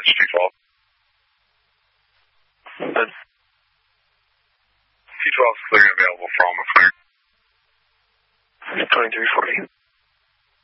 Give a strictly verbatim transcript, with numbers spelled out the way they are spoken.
H T twelve. Good. T twelve is clear and available for all McClure. twenty-three forty.